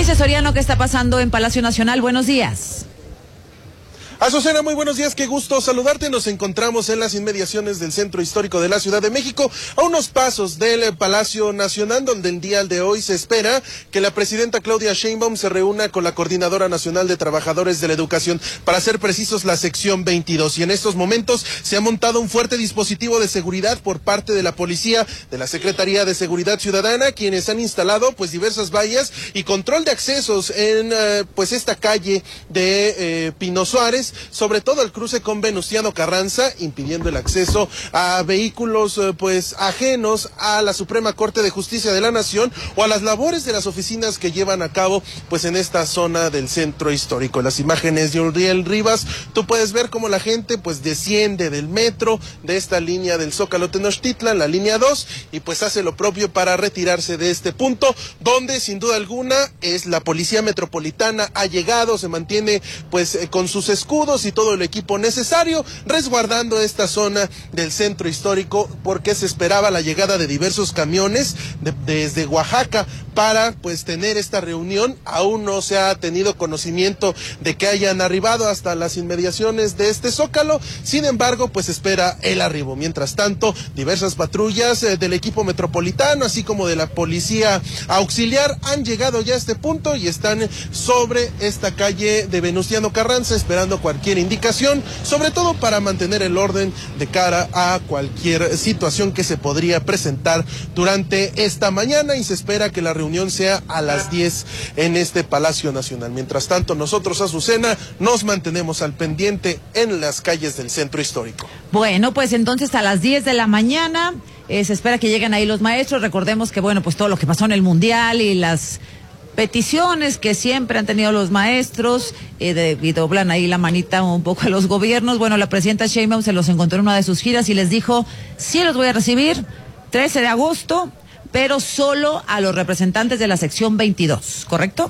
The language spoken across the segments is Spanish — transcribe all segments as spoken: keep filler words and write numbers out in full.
Ulises Soriano, ¿qué está pasando en Palacio Nacional? Buenos días. Azucena, muy buenos días, qué gusto saludarte. Nos encontramos en las inmediaciones del Centro Histórico de la Ciudad de México, a unos pasos del Palacio Nacional, donde el día de hoy se espera que la presidenta Claudia Sheinbaum se reúna con la Coordinadora Nacional de Trabajadores de la Educación, para ser precisos, la sección veintidós. Y en estos momentos se ha montado un fuerte dispositivo de seguridad por parte de la policía, de la Secretaría de Seguridad Ciudadana, quienes han instalado pues diversas vallas y control de accesos en uh, pues esta calle de eh, Pino Suárez, sobre todo el cruce con Venustiano Carranza, impidiendo el acceso a vehículos pues ajenos a la Suprema Corte de Justicia de la Nación o a las labores de las oficinas que llevan a cabo pues en esta zona del centro histórico. En las imágenes de Uriel Rivas tú puedes ver cómo la gente pues desciende del metro, de esta línea del Zócalo Tenochtitlan, la línea dos, y pues hace lo propio para retirarse de este punto, donde sin duda alguna es la Policía Metropolitana, ha llegado, se mantiene pues eh, con sus escudos y todo el equipo necesario, resguardando esta zona del centro histórico, porque se esperaba la llegada de diversos camiones de, desde Oaxaca para pues tener esta reunión. Aún no se ha tenido conocimiento de que hayan arribado hasta las inmediaciones de este Zócalo, sin embargo pues espera el arribo. Mientras tanto, diversas patrullas eh, del equipo metropolitano, así como de la policía auxiliar, han llegado ya a este punto y están sobre esta calle de Venustiano Carranza, esperando cualquier indicación, sobre todo para mantener el orden de cara a cualquier situación que se podría presentar durante esta mañana, y se espera que la reunión sea a las diez en este Palacio Nacional. Mientras tanto, nosotros, Azucena, nos mantenemos al pendiente en las calles del centro histórico. Bueno, pues entonces a las diez de la mañana eh, se espera que lleguen ahí los maestros. Recordemos que, bueno, pues todo lo que pasó en el Mundial y las peticiones que siempre han tenido los maestros, eh, de, y doblan ahí la manita un poco a los gobiernos. Bueno, la presidenta Sheinbaum se los encontró en una de sus giras y les dijo: sí los voy a recibir, trece de agosto, pero solo a los representantes de la sección veintidós, ¿correcto?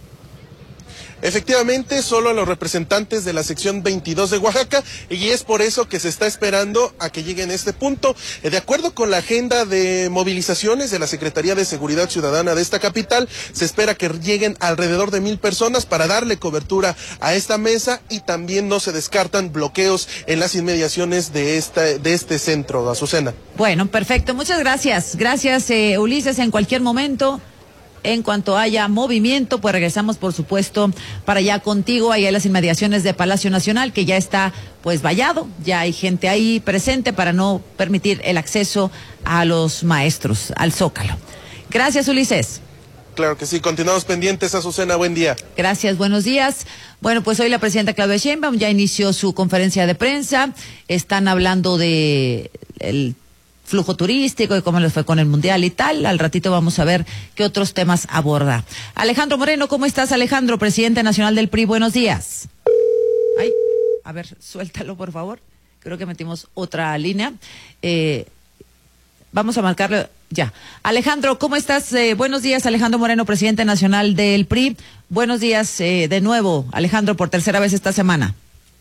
Efectivamente, solo a los representantes de la sección veintidós de Oaxaca, y es por eso que se está esperando a que lleguen a este punto. De acuerdo con la agenda de movilizaciones de la Secretaría de Seguridad Ciudadana de esta capital, se espera que lleguen alrededor de mil personas para darle cobertura a esta mesa, y también no se descartan bloqueos en las inmediaciones de esta, de este centro, Azucena. Bueno, perfecto, muchas gracias. Gracias, eh, Ulises. En cualquier momento, en cuanto haya movimiento, pues regresamos, por supuesto, para allá contigo, allá en las inmediaciones de Palacio Nacional, que ya está pues vallado, ya hay gente ahí presente para no permitir el acceso a los maestros, al Zócalo. Gracias, Ulises. Claro que sí, continuamos pendientes, Azucena, buen día. Gracias, buenos días. Bueno, pues hoy la presidenta Claudia Sheinbaum ya inició su conferencia de prensa, están hablando de el flujo turístico y cómo les fue con el Mundial y tal. Al ratito vamos a ver qué otros temas aborda. Alejandro Moreno, ¿cómo estás, Alejandro? Presidente nacional del P R I, buenos días. Ay, a ver, suéltalo, por favor. Creo que metimos otra línea. Eh, vamos a marcarle ya. Alejandro, ¿cómo estás? Eh, buenos días, Alejandro Moreno, presidente nacional del P R I. Buenos días eh, de nuevo, Alejandro, por tercera vez esta semana.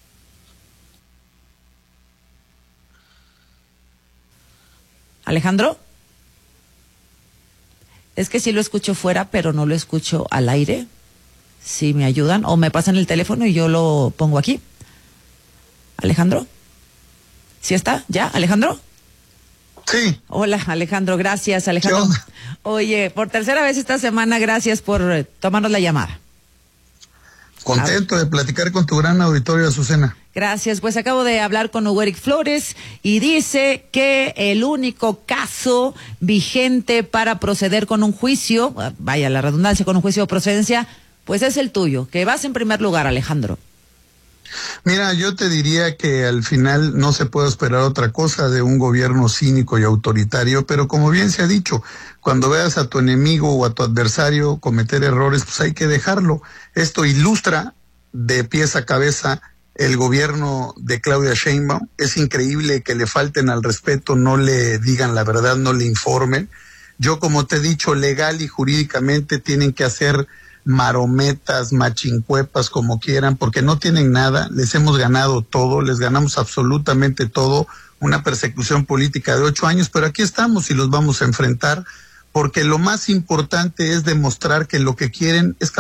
Alejandro, es que sí lo escucho fuera, pero no lo escucho al aire. Si me ayudan o me pasan el teléfono y yo lo pongo aquí. Alejandro, ¿sí está? ¿Ya, Alejandro? Sí. Hola, Alejandro, gracias, Alejandro. Oye, por tercera vez esta semana, gracias por eh, tomarnos la llamada. Contento de platicar con tu gran auditorio, Azucena. Gracias, pues acabo de hablar con Hugo Eric Flores y dice que el único caso vigente para proceder con un juicio, vaya la redundancia, con un juicio de procedencia, pues es el tuyo, que vas en primer lugar, Alejandro. Mira, yo te diría que al final no se puede esperar otra cosa de un gobierno cínico y autoritario, pero como bien se ha dicho, cuando veas a tu enemigo o a tu adversario cometer errores, pues hay que dejarlo. Esto ilustra de pies a cabeza el gobierno de Claudia Sheinbaum. Es increíble que le falten al respeto, no le digan la verdad, no le informen. Yo, como te he dicho, legal y jurídicamente tienen que hacer marometas, machincuepas, como quieran, porque no tienen nada, les hemos ganado todo, les ganamos absolutamente todo, una persecución política de ocho años, pero aquí estamos y los vamos a enfrentar, porque lo más importante es demostrar que lo que quieren es